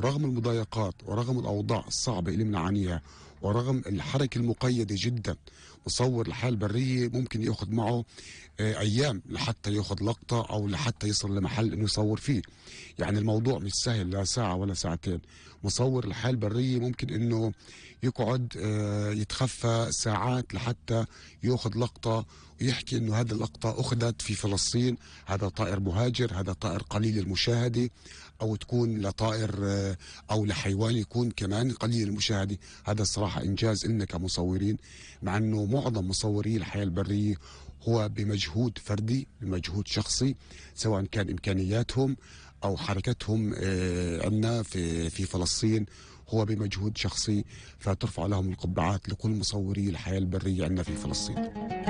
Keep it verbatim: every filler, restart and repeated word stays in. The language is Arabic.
رغم المضايقات ورغم الأوضاع الصعبة اللي بنعانيها ورغم الحركة المقيدة جدا، مصور الحياة البرية ممكن ياخذ معه آه، أيام لحتى ياخذ لقطة أو لحتى يصل لمحل إنه يصور فيه. يعني الموضوع مش سهل، لا ساعة ولا ساعتين. مصور الحياة البرية ممكن إنه يقعد آه، يتخفى ساعات لحتى ياخذ لقطة ويحكي إنه هذه اللقطة أخذت في فلسطين، هذا طائر مهاجر، هذا طائر قليل المشاهدة، أو تكون لطائر آه، أو لحيوان يكون كمان قليل المشاهدة. هذا الصراحة إنجاز إلنا كمصورين، مع أنه معظم مصوري الحياة البرية هو بمجهود فردي، بمجهود شخصي، سواء كان إمكانياتهم أو حركتهم آه، عندنا في في فلسطين هو بمجهود شخصي. فترفع لهم القبعات لكل مصوري الحياة البرية عندنا في فلسطين.